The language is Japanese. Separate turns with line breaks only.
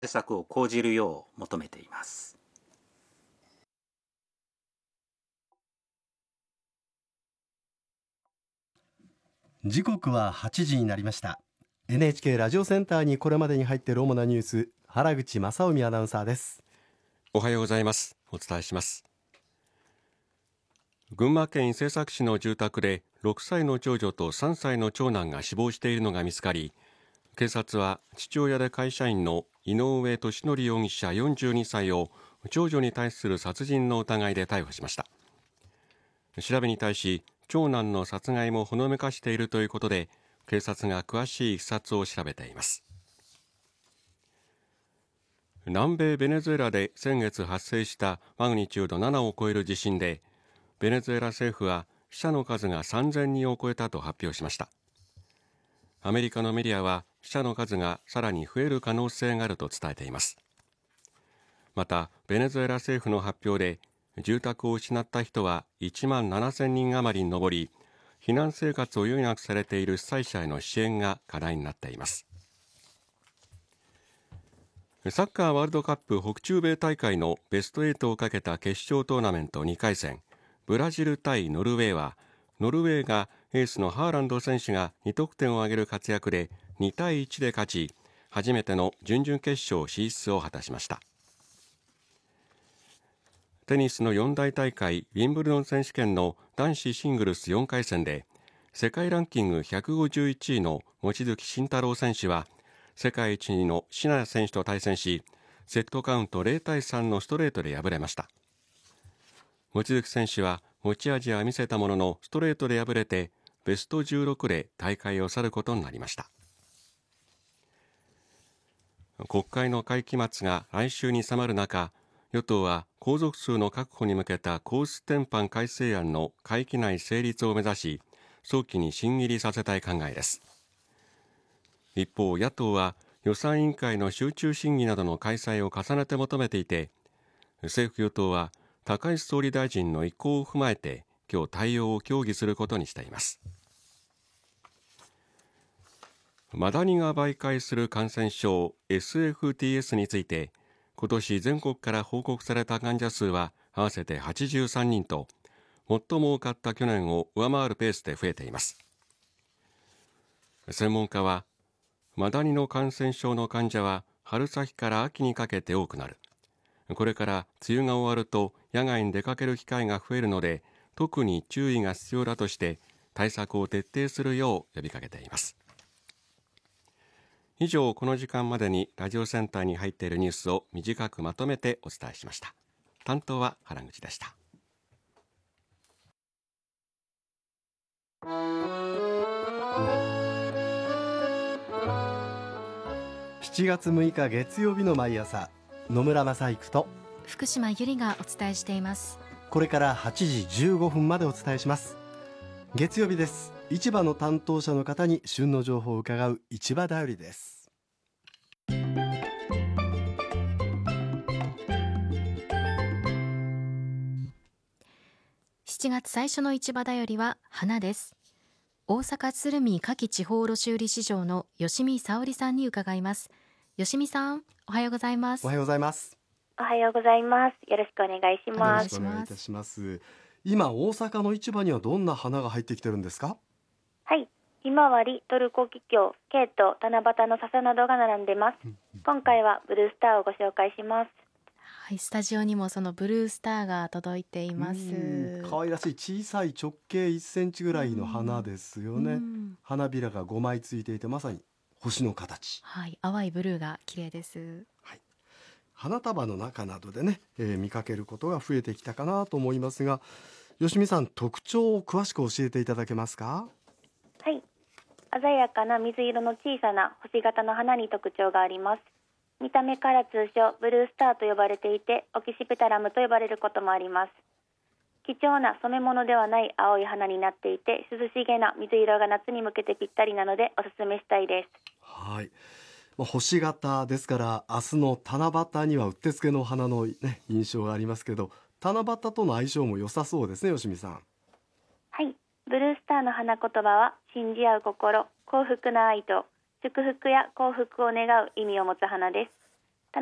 施策を講じるよう求めています。
時刻は8時になりました。 NHK ラジオセンターにこれまでに入っている主なニュース、原口正臣アナウンサーです。
おはようございます。お伝えします。群馬県伊勢崎市の住宅で6歳の長女と3歳の長男が死亡しているのが見つかり、警察は父親で会社員の井上俊則容疑者42歳を長女に対する殺人の疑いで逮捕しました。調べに対し、長男の殺害もほのめかしているということで、警察が詳しいいきさつを調べています。南米ベネズエラで先月発生したマグニチュード7を超える地震で、ベネズエラ政府は死者の数が3000人を超えたと発表しました。アメリカのメディアは死者の数がさらに増える可能性があると伝えています。またベネズエラ政府の発表で、住宅を失った人は1万7000人余りに上り、避難生活を余儀なくされている被災者への支援が課題になっています。サッカーワールドカップ北中米大会のベスト8をかけた決勝トーナメント2回戦、ブラジル対ノルウェーは、ノルウェーがエースのハーランド選手が2得点を挙げる活躍で2対1で勝ち、初めての準々決勝進出を果たしました。テニスの四大大会ウィンブルドン選手権の男子シングルス4回戦で、世界ランキング151位の望月慎太郎選手は世界一位のシナ選手と対戦し、セットカウント0対3のストレートで敗れました。望月選手は持ち味は見せたもののストレートで敗れてベスト16で大会を去ることになりました。国会の会期末が来週に迫る中、与党は皇族数の確保に向けた皇室典範改正案の会期内成立を目指し、早期に審議入りさせたい考えです。一方、野党は予算委員会の集中審議などの開催を重ねて求めていて、政府与党は高市総理大臣の意向を踏まえて今日対応を協議することにしています。マダニが媒介する感染症 SFTS について、今年全国から報告された患者数は合わせて83人と、最も多かった去年を上回るペースで増えています。専門家は、マダニの感染症の患者は春先から秋にかけて多くなる。これから梅雨が終わると野外に出かける機会が増えるので、特に注意が必要だとして対策を徹底するよう呼びかけています。以上、この時間までにラジオセンターに入っているニュースを短くまとめてお伝えしました。担当は原口でした。
7月6日月曜日の毎朝、野村正育と
福島由里がお伝えしています。
これから8時15分までお伝えします。月曜日です。市場の担当者の方に旬の情報を伺う市場だよりです。
7月最初の市場だよりは花です。大阪鶴見夏季地方卸売市場の吉見沙織さんに伺います。吉見さん、おはようございます。
おはようございます。
おはようございます。よろしくお願いします。
よろしくお願いいたします。今大阪の市場にはどんな花が入ってきてるんですか？
はい、ひまわり、トルコキキョウ、ケイト、七夕の笹などが並んでます。今回はブルースターをご紹介します。
はい、スタジオにもそのブルースターが届いています。
可愛らしい小さい直径1センチぐらいの花ですよね。花びらが5枚ついていて、まさに星の形。
はい、淡いブルーが綺麗です。
はい、花束の中などでね、見かけることが増えてきたかなと思いますが、吉見さん、特徴を詳しく教えていただけますか？
はい、鮮やかな水色の小さな星型の花に特徴があります。見た目から通称ブルースターと呼ばれていて、オキシペタラムと呼ばれることもあります。貴重な染め物ではない青い花になっていて、涼しげな水色が夏に向けてぴったりなのでおすすめしたいです。
はい、星型ですから、明日の七夕にはうってつけの花の、印象がありますけど、七夕との相性も良さそうですね、吉見さん。
はい、ブルースターの花言葉は信じ合う心、幸福な愛と祝福や幸福を願う意味を持つ花です。